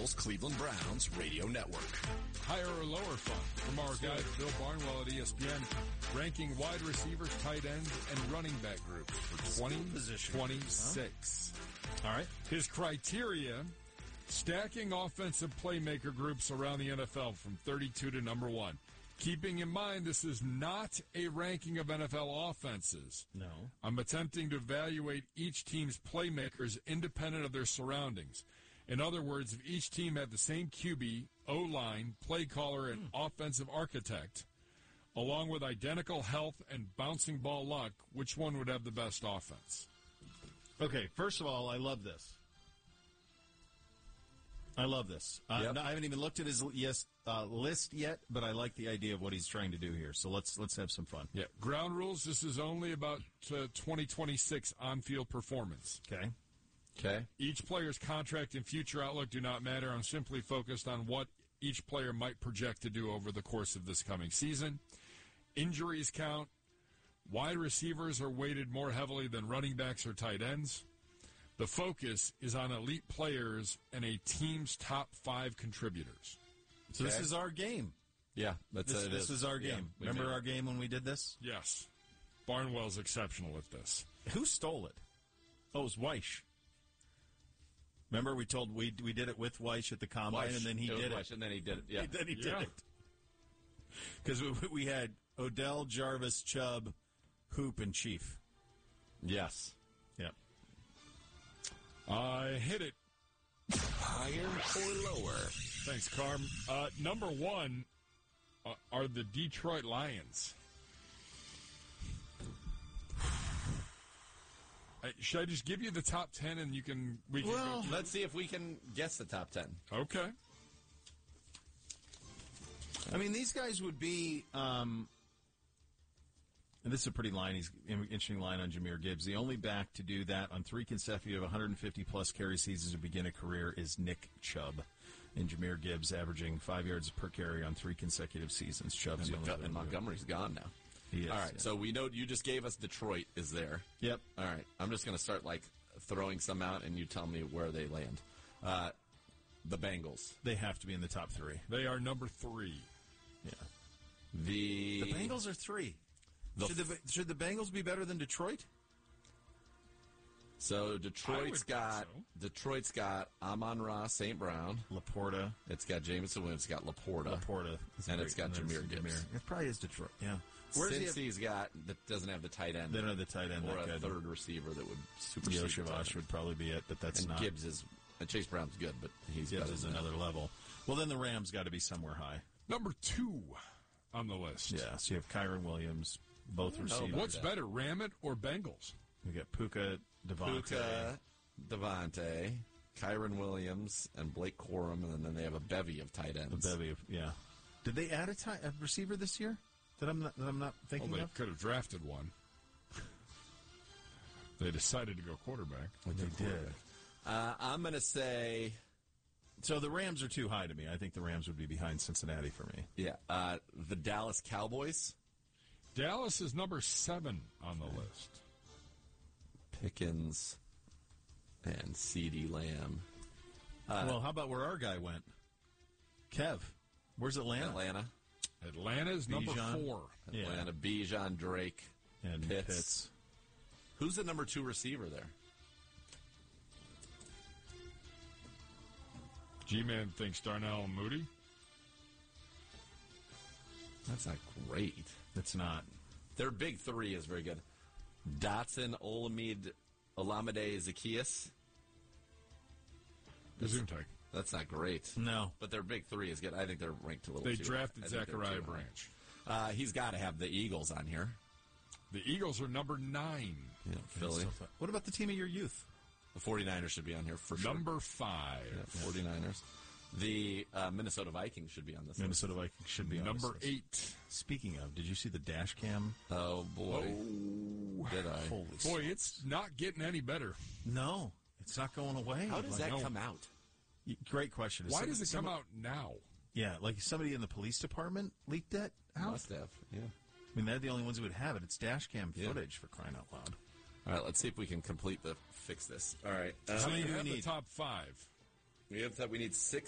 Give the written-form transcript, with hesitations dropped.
Eagles Cleveland Browns radio network. Higher or lower fun from our guy Bill Barnwell at ESPN, ranking wide receivers, tight ends, and running back groups for 2026. All right. His criteria, stacking offensive playmaker groups around the NFL from 32 to number 1. Keeping in mind, this is not a ranking of NFL offenses. No. I'm attempting to evaluate each team's playmakers independent of their surroundings. In other words, if each team had the same QB, O-line, play caller, and offensive architect, along with identical health and bouncing ball luck, which one would have the best offense? Okay, first of all, I love this. I haven't even looked at his list yet, but I like the idea of what he's trying to do here. So let's have some fun. Yeah. Ground rules, this is only about 2026 on-field performance. Okay. Each player's contract and future outlook do not matter. I'm simply focused on what each player might project to do over the course of this coming season. Injuries count. Wide receivers are weighted more heavily than running backs or tight ends. The focus is on elite players and a team's top 5 contributors. So this is our game. Yeah, this is our game. Yeah, remember our game when we did this? Yes. Barnwell's exceptional at this. Who stole it? Oh, it was Weish. Remember we did it with Weish at the Combine, and then he did it. And then he did it, yeah. Then he did it. Because we had Odell, Jarvis, Chubb, Hoop, and Chief. Yes. Yep. I hit it. Higher or lower? Thanks, Carm. Number 1 are the Detroit Lions. Should I just give you the top 10 and we can go through? Let's see if we can guess the top 10. Okay. I mean, these guys would be, and this is a pretty line. He's an interesting line on Jahmyr Gibbs. The only back to do that on 3 consecutive 150-plus carry seasons to begin a career is Nick Chubb. And Jahmyr Gibbs averaging 5 yards per carry on 3 consecutive seasons. Chubb's the only one. And Montgomery's gone now. He is. All right, so we know you just gave us Detroit is there. Yep. All right, I'm just going to start throwing some out, and you tell me where they land. The Bengals. They have to be in the top 3. They are number 3. Yeah. The Bengals are 3. Should the Bengals be better than Detroit? So Detroit's got Amon-Ra St. Brown. Laporta. It's got Jameson Williams. It's got Laporta. And it's got Jahmyr Gibbs. It probably is Detroit, yeah. Cincy's that doesn't have the tight end. They don't have the tight end. Or a third receiver that would supersede. Yoshavash would probably be it, but that's not. Gibbs is... Chase Brown's good, but he's Gibbs is another level. Well, then the Rams got to be somewhere high. Number 2 on the list. Yeah, so you have Kyron Williams, both receivers. What's better, Ram it or Bengals? We got Puka, Devontae, Kyron Williams, and Blake Corum, and then they have a bevy of tight ends. Yeah. Did they add a receiver this year that I'm not thinking they of? could have drafted one. They decided to go quarterback. They did. I'm going to say... So the Rams are too high to me. I think the Rams would be behind Cincinnati for me. Yeah. The Dallas Cowboys. Dallas is number 7 on the list. Pickens and CeeDee Lamb. Well, how about where our guy went? Kev. Where's Atlanta? Atlanta's number 4. Atlanta, Bijan, Drake, and Pitts. Who's the number 2 receiver there? G-Man thinks Darnell Mooney. That's not great. It's not. Their big 3 is very good. Dotson, Olamide, Zaccheaus. Gesundheit. That's not great. No. But their big 3 is good. I think they're ranked a little They too drafted high. Zachariah Branch. He's got to have the Eagles on here. The Eagles are number 9. Yeah, Philly. What about the team of your youth? The 49ers should be on here for sure. Number 5. Yeah, 49ers. The Minnesota Vikings should be on this list. Minnesota Vikings should be on number this list. 8. Speaking of, did you see the dash cam? Oh, boy. Did I? Holy Boy, it's not getting any better. No, it's not going away. How does that come out? Great question. Why does it come out now? Yeah, like somebody in the police department leaked that out? Must have, yeah. I mean, they're the only ones who would have it. It's dash cam footage, for crying out loud. All right, let's see if we can fix this. All right. How many do we need? The top 5. We need 6